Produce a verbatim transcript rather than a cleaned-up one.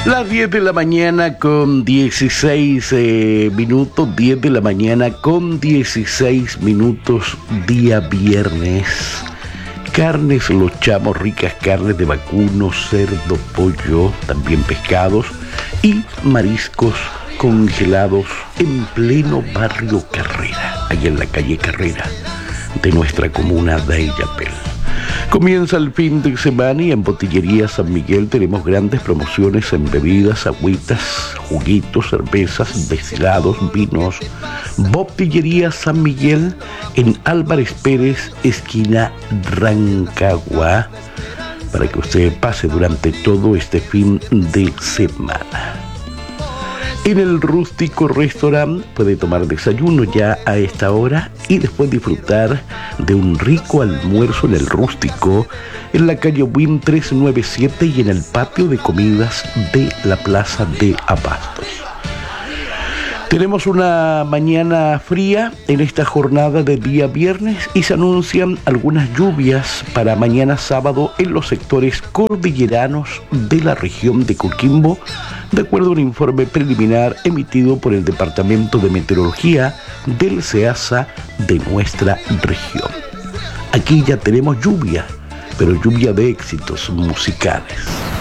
Las diez de la mañana con dieciséis eh, minutos, diez de la mañana con dieciséis minutos, día viernes. Carnes, los chamos, ricas carnes de vacuno, cerdo, pollo, también pescados y mariscos congelados en pleno barrio Carrera, ahí en la calle Carrera de nuestra comuna de Illapel. Comienza el fin de semana y en Botillería San Miguel tenemos grandes promociones en bebidas, agüitas, juguitos, cervezas, destilados, vinos. Botillería San Miguel en Álvarez Pérez, esquina Rancagua, para que usted pase durante todo este fin de semana. En el Rústico Restaurant puede tomar desayuno ya a esta hora y después disfrutar de un rico almuerzo en el Rústico, en la calle Win trescientos noventa y siete y en el patio de comidas de la Plaza de Abastos. Tenemos una mañana fría en esta jornada de día viernes y se anuncian algunas lluvias para mañana sábado en los sectores cordilleranos de la región de Coquimbo, de acuerdo a un informe preliminar emitido por el Departamento de Meteorología del SEASA de nuestra región. Aquí ya tenemos lluvia, pero lluvia de éxitos musicales.